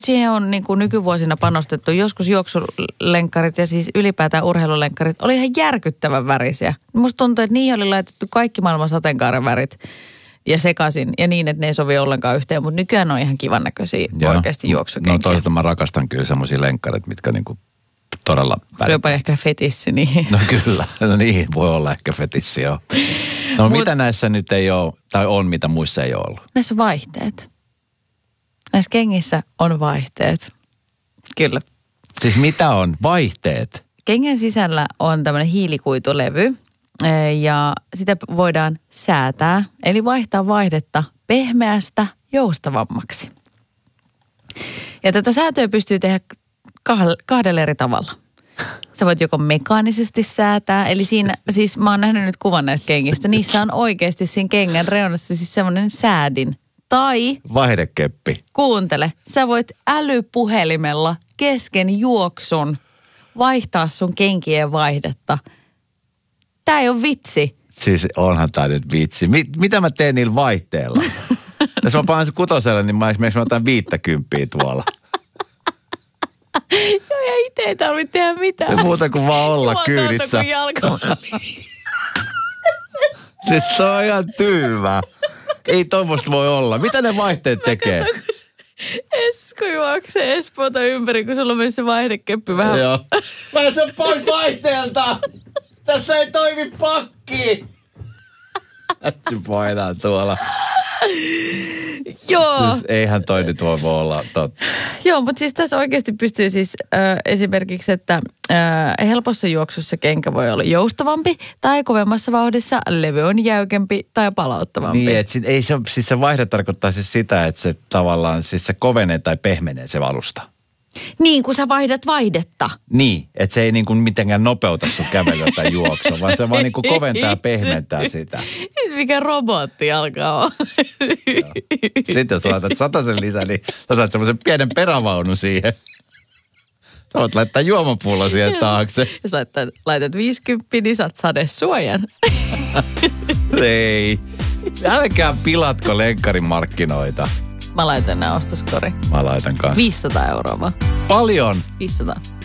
siihen on niin kuin nykyvuosina panostettu. Joskus juoksulenkkarit ja siis ylipäätään urheilulenkkarit oli ihan järkyttävän värisiä. Musta tuntuu, että niihin oli laitettu kaikki maailman sateenkaaren värit ja sekaisin. Ja niin, että ne ei sovi ollenkaan yhteen. Mutta nykyään on ihan kivan näköisiä oikeasti juoksukenkiä. No toisaalta mä rakastan kyllä semmoisia lenkkarit, mitkä niinku todella värittää. Se on jopa ehkä fetissi niihin. No kyllä, no niihin voi olla ehkä fetissi, joo. No mitä näissä nyt ei ole, tai on, mitä muissa ei ole ollut? Näissä on vaihteet. Näissä kengissä on vaihteet. Kyllä. Siis mitä on vaihteet? Kengän sisällä on tämmöinen hiilikuitulevy ja sitä voidaan säätää, eli vaihtaa vaihdetta pehmeästä joustavammaksi. Ja tätä säätöä pystyy tehdä kahdella eri tavalla. Sä voit joko mekaanisesti säätää, eli siinä, siis mä oon nähnyt nyt kuvan näistä kengistä, niissä on oikeasti siinä kengän reunassa siis semmoinen säädin. Tai vaihdekeppi. Kuuntele, sä voit älypuhelimella kesken juoksun vaihtaa sun kenkien vaihdetta. Tää ei ole vitsi. Siis onhan tää nyt vitsi. Mitä mä teen niillä vaihteilla? Jos mä panen kutoselle, niin mä esimerkiksi otan 50 tuolla. Joo, ja itse ei tarvitse tehdä mitään. Ja muuta kuin vaan olla kyydissä. Siis toi on ihan tyhmä. Ei tommoista voi olla. Mitä ne vaihteet tekee? Esko juoksee Espoota ympäri, kun sulla meni se vaihdekeppi vähän. Joo. Pääse pois vaihteelta! Tässä ei toimi pakki! Se painaa tuolla. Joo. Siis eihän toi nyt voi olla totta. Joo, mutta siis tässä oikeasti pystyy siis esimerkiksi, että helpossa juoksussa kenkä voi olla joustavampi tai kovemmassa vauhdissa levy on jäykempi tai palauttavampi. Niin, että ei se, siis se vaihde tarkoittaa siis sitä, että se tavallaan, siis se kovenee tai pehmenee se alusta. Niin, kun sä vaihdat vaihdetta. Niin, että se ei niin kuin mitenkään nopeuta sun kävelyä tai juoksua, vaan se vaan niin kuin koventaa ja pehmentää sitä. Mikä robotti alkaa olla. Sitten jos laitat 100 lisää, niin sä saat semmoisen pienen perävaunu siihen. Sä voit laittaa juomapullo siihen taakse. Jos laitat 50, niin saat sadesuojan. Ei. Älkää pilatko lenkkarin markkinoita. Mä laitan nää ostoskoriin. Mä laitan kanssa. 500 € vaan. Paljon? 500.